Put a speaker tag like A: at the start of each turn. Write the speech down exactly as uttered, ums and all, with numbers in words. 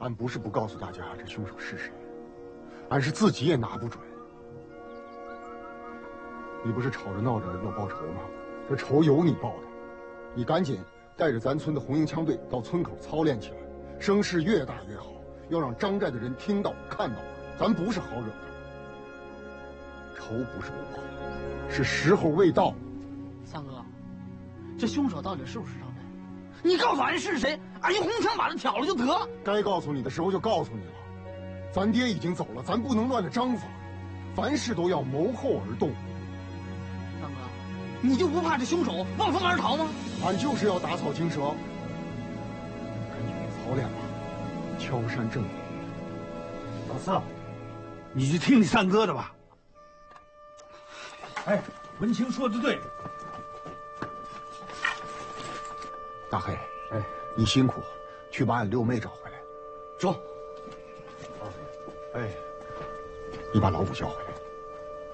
A: 俺不是不告诉大家这凶手是谁，俺是自己也拿不准。你不是吵着闹着要报仇吗？这仇由你报的，你赶紧带着咱村的红缨枪队到村口操练起来，声势越大越好，要让张寨的人听到看到，咱不是好惹的。仇不是不报，是时候未到。
B: 三哥，这凶手到底是不是张寨？你告诉俺是谁，俺用红枪把他挑了就得了。
A: 该告诉你的时候就告诉你了，咱爹已经走了，咱不能乱了章法，凡事都要谋后而动。
B: 三哥，你就不怕这凶手望风而逃吗？
A: 俺就是要打草惊蛇。赶紧操练吧，敲山震虎。
C: 老四，你就听你三哥的吧。哎，文清说的对。
A: 大黑，哎，你辛苦，去把俺六妹找回来。
B: 走。
A: 哎，你把老五叫回来。